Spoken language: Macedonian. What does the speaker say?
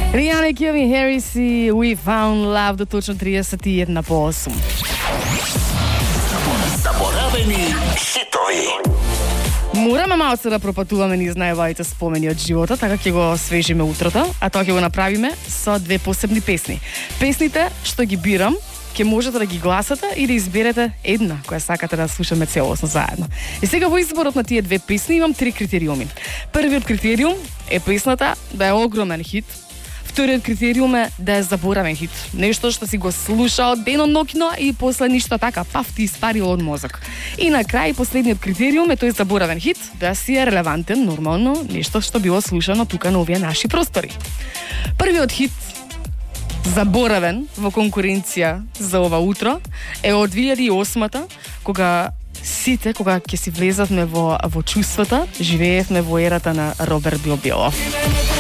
Rihanna и Calvin Harris и We Found Love до точно 31 по 8. Заборавени хитови. Мораме малце да пропатуваме низ најваите спомени од животот, така ќе го освежиме утрото, а тоа ќе го направиме со две посебни песни. Песните што ги бирам, ќе можете да ги гласате и да изберете една која сакате да слушаме целосно заедно. И сега во изборот на тие две песни имам три критериуми. Првиот критериум е песната да е огромен хит. Вториот критериум е да е заборавен хит. Нешто што си го слушал денонокно и после ништо така паф ти испарило од мозок. И на крај последниот критериум е тој заборавен хит да си е релевантен, нормално, нешто што било слушано тука на овие наши простори. Првиот хит заборавен во конкуренција за ова утро е од 2008-та, кога ќе си влезавме во чувствата, живеевме во ерата на Роберт Билбило.